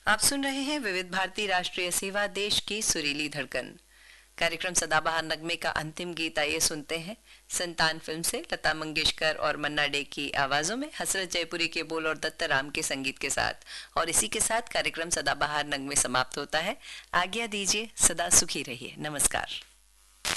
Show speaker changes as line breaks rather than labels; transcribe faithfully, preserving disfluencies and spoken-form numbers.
आप सुन रहे हैं विविध भारती राष्ट्रीय सेवा, देश की सुरीली धड़कन। कार्यक्रम सदाबहार नगमे का अंतिम गीत आइए सुनते हैं। संतान फिल्म से लता मंगेशकर और मन्ना डे की आवाज़ों में हसरत जयपुरी के बोल और दत्ताराम के संगीत के साथ। और इसी के साथ कार्यक्रम सदाबहार नगमे समाप्त होता है। आज्ञा दीजिए, सदा सुखी रहिए। नमस्कार।